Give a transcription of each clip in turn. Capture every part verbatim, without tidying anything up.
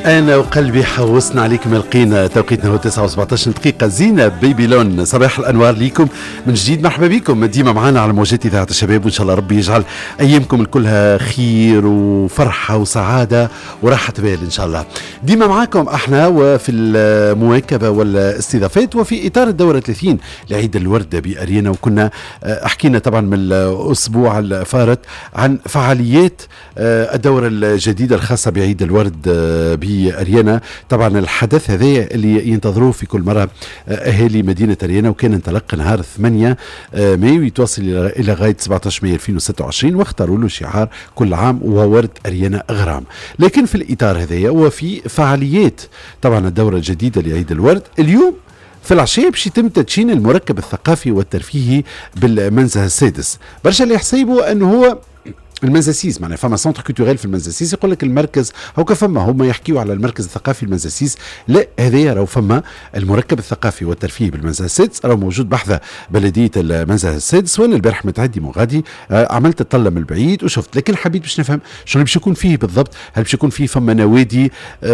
أنا وقلبي حوصنا عليكم القينا. توقيتنا هو تسعة وسبعطاش دقيقة. زينة بيبيلون، صباح الأنوار ليكم من جديد. مرحبا بكم ديما معنا على موجات إذاعة الشباب، وإن شاء الله ربي يجعل أيامكم كلها خير وفرحة وسعادة وراحة بال إن شاء الله. ديما معاكم احنا وفي المواكبة والاستضافات وفي إطار الدورة ثلاثين لعيد الورد بأريانا. وكنا حكينا طبعا من الأسبوع الفارط عن فعاليات الدورة الجديدة الخاصة بعيد الورد بأريانا. طبعا الحدث هذا اللي ينتظروه في كل مرة أهالي مدينة أريانا، وكان انطلق نهار ثمانية مايو يتواصل إلى غاية سبعطاش مايو ألفين وستة وعشرين، واختاروا له شعار كل عام وهو ورد أريانا غرام. لكن في الإطار هذا وفي فعاليات طبعا الدورة الجديدة لعيد الورد، اليوم في العشية باش يتم تدشين المركب الثقافي والترفيهي بالمنزه السادس. برشا اللي يحسبوا أنه هو المنزاسيس، معناها فما سونتر كولتوريل في المنزاسيس، يقول لك المركز هو كفما هما يحكيوا على المركز الثقافي المنزاسيس. لا، هذايا راهو فما المركب الثقافي والترفيهي بالمنزه السادس، راهو موجود بحذا بلديه المنزه السادس. وانا البارح متعدي من غادي آه عملت الطله من البعيد وشفت، لكن حبيت باش نفهم شنو باش يكون فيه بالضبط. هل باش يكون فيه فما نوادي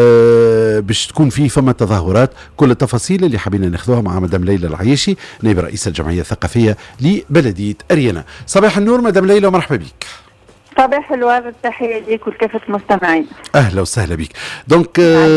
آه باش تكون فيه فما تظاهرات؟ كل التفاصيل اللي حبينا ناخذوها مع مدام ليلى العياشي، نائب رئيس الجمعيه الثقافيه لبلديه أريانا. صباح النور مدام ليلى ومرحبا بك. صباح الورد، تحية ليك ولكافة المستمعين. أهلا وسهلا بك. دونك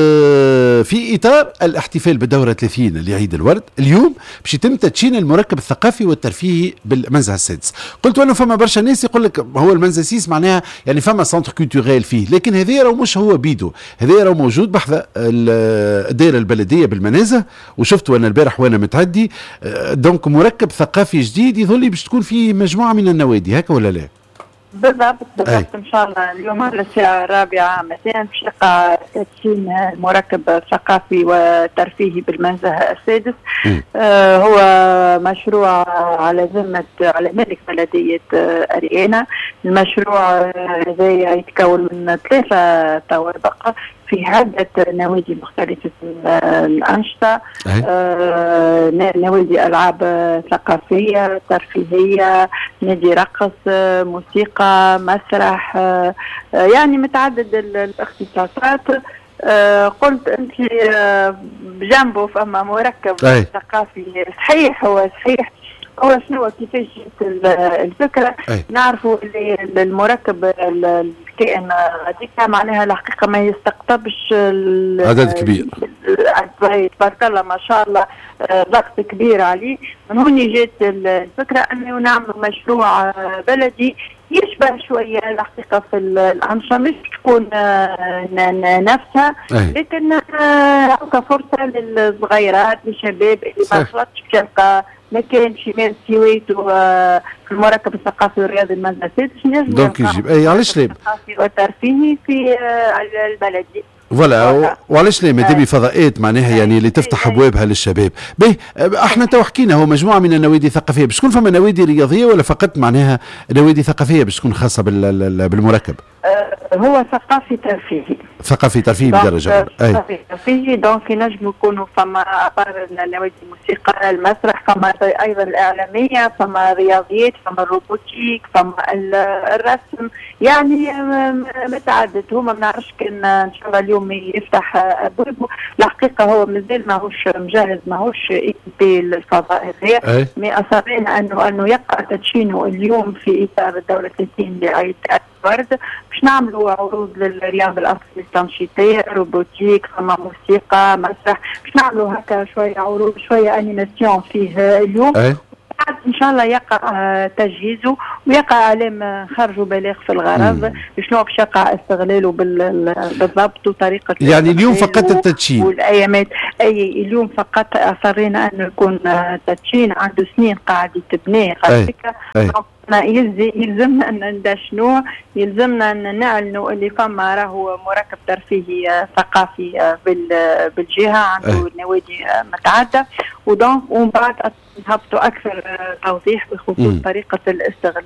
آه في إطار الاحتفال بالدورة ثلاثين لعيد الورد، اليوم باش يتم تدشين المركب الثقافي والترفيهي بالمنزه السادس. قلت أنه فما برشا ناس يقول لك هو المنزه السادس معناها يعني فما سونتر كولتوريل فيه، لكن هذا راهو مش هو بيدو، هذا راهو موجود بحذا الدائرة البلدية بالمنازه. وشفته أنا البارح وأنا متعدي آه دونك مركب ثقافي جديد يظل باش تكون فيه مجموعة من النوادي، هكا ولا لا؟ بالضبط بالضبط. ان شاء الله اليوم على الساعه الرابعه مساء باش يقع تدشين المركب الثقافي والترفيهي بالمنزه السادس. آه هو مشروع على ذمه على ملك بلديه أريانا. المشروع هذا يتكون من ثلاثه طوابق في عدة نوادي مختلفة الأنشطة، آه، نوادي ألعاب ثقافية ترفيهية، نادي رقص، موسيقى، مسرح، آه، يعني متعدد الاختصاصات. آه، قلت أنت آه، بجنبه فما مركب أي. ثقافي صحيح. هو صحيح هو شنو كيفاش جت الفكرة؟ أي. نعرفوا اللي المركب الكائن هذيك معناها الحقيقة ما يستقطبش عدد كبير، تبارك الله ما شاء الله ضغط كبير عليه. من هون جت الفكرة أنه نعمل مشروع بلدي يشبه شوية الحقيقة في الأنشطة، مش تكون نفسها لكن كفرصة للصغيرات للشباب اللي ما خلطش بشرقة مكان شمال سويته في المركب الثقافي والرياضي المنزه السادس. دونك يجيب اي علاش لا الثقافي والترفيهي في البلدي فوالا. وعلاش لا مادام فضاءات معناها يعني اللي تفتح ابوابها للشباب. باهي احنا تو حكينا هو مجموعه من النوادي الثقافيه، باش تكون فما نوادي رياضيه ولا فقط معناها نوادي ثقافيه باش تكون خاصه بالمركب؟ هو ثقافي ترفيهي. ثقافي ترفيهي بدرجه ثقافي ترفيهي. دونك ينجموا يكونوا فما ابار النوادي الموسيقى، المسرح، فما ايضا الاعلاميه، فما رياضيات، فما الروبوتيك، فما الرسم، يعني متعدد. هما ما بنعرفش كان ان شاء الله اليوم يفتح ابوابه. الحقيقه هو مازال ماهوش مجهز، ماهوش ايكيبي للفضاء هذايا، مي اصرينا انه انه يقع تدشينه اليوم في اطار الدوله ثلاثين لعيد الورد باش نعملوا عروض للرياض الاصلي التنشيطيه، روبوتيك، فما موسيقى، مسرح، باش نعملوا هكا شويه عروض شويه انيماسيون فيه اليوم. أي. ان شاء الله يقع تجهيزه ويقع علم خرجوا بلاغ في الغرض شنو باش يقع استغلاله بالضبط وطريقه يعني اليوم فقط التدشين والايامات. اي اليوم فقط اصرينا انه يكون تدشين عنده سنين قاعد يتبنيه هكا. يلزمنا ان ندشنوا، يلزمنا ان نعلنوا اللي فما راهو مركب ترفيهي ثقافي بالجهه عنده نوادي متعدده. ودونك ومن بعد نهبطوا اكثر توضيح بخصوص طريقه الاستغلال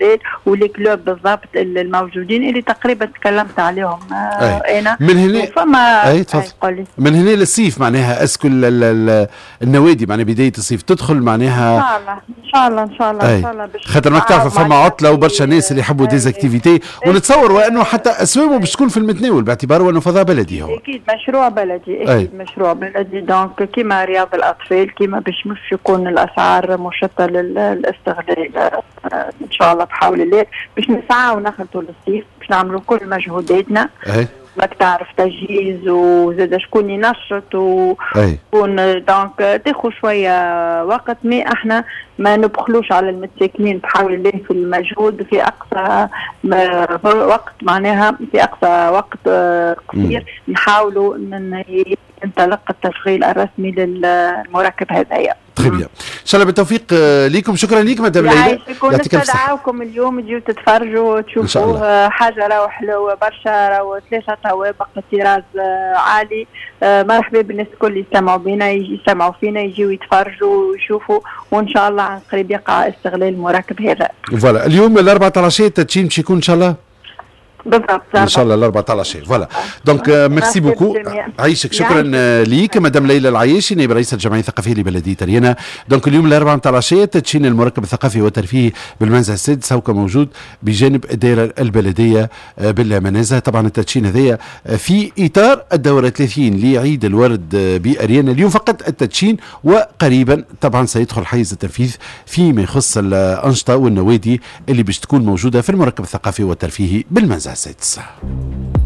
الليل ولي كلوب بالضبط الموجودين اللي تقريبا تكلمت عليهم أي. انا من هنا فما أي تفضل. من هنا للصيف معناها اسكو النوادي معناها بدايه الصيف تدخل معناها ان شاء الله ان شاء الله ان شاء الله باش خاطر ماك تعرف فما عطله وبرشا ناس اللي يحبوا ديزاكتيفيتي ونتصور وانه حتى اسوامه باش تكون في المتناول باعتباره وانه فضاء بلدي هو اكيد مشروع بلدي اكيد أي. مشروع بلدي دونك كيما رياض الاطفال كيما باش مش يكون الاسعار مشتته للاستغلال ان شاء الله بحول الله باش نسعى ونخلطوا للصيف باش نعملوا كل مجهوداتنا أي. ماك تعرف تجهيز وزاد شكون ينشط وكون دونك تاخذ شويه وقت مي احنا ما نبخلوش على المتساكنين بحول الله في المجهود في اقصى وقت معناها في اقصى وقت قصير نحاولوا ننطلق التشغيل الرسمي للمركب هذايا. تري بيان ان شاء الله بالتوفيق ليكم. شكرا ليك مدام ليلى. يعطيك نستدعاكم اليوم تجيو تتفرجوا وتشوفوا حاجه راهو حلوه برشا راهو ثلاثه طوابق طراز عالي. مرحبا بالناس الكل يستمعوا بينا يسمعوا فينا يجيو يتفرجوا ويشوفوا وان شاء الله عن قريب يقع استغلال المركب هذا. فوالا اليوم الاربعة العشية التدشين باش يكون ان شاء الله بالضبط ان شاء الله الاربعة العشية. فوالا دونك ميرسي بوكو عيشك. شكرا ليك مدام ليلى العياشي نائب رئيس الجمعيه الثقافيه لبلديه ريانا. دونك اليوم الاربعاء نتاع العشيه تدشين المركب الثقافي والترفيهي بالمنزه السادس هو موجود بجانب الدائره البلديه بالمنازه. طبعا التدشين هذايا في اطار الدوره ثلاثين لعيد الورد باريانا. اليوم فقط التدشين وقريبا طبعا سيدخل حيز التنفيذ فيما يخص الانشطه والنوادي اللي باش تكون موجوده في المركب الثقافي والترفيهي بالمنزه السادس.